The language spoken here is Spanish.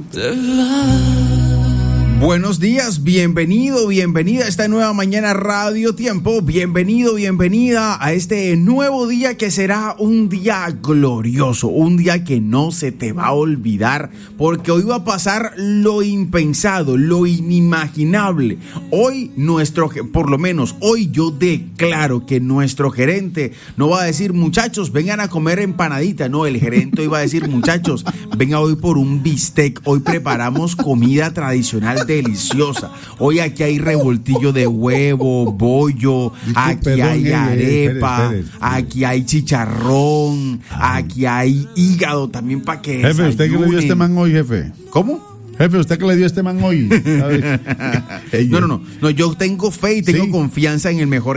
Buenos días, bienvenido, bienvenida a esta nueva mañana Radio Tiempo, bienvenido, bienvenida a este nuevo día que será un día glorioso, un día que no se te va a olvidar, porque hoy va a pasar lo impensado, lo inimaginable. Hoy por lo menos hoy yo declaro que nuestro gerente no va a decir, muchachos, vengan a comer empanadita, no, el gerente hoy va a decir, muchachos, venga hoy por un bistec, hoy preparamos comida tradicional deliciosa. Hoy aquí hay revoltillo de huevo, bollo, aquí hay arepa, aquí hay chicharrón, aquí hay hígado también para que jefe, desayunen. ¿Usted qué le dio a este man hoy, jefe? ¿Cómo? Jefe, ¿usted qué le dio a este man hoy? No, yo tengo fe y tengo confianza en el mejor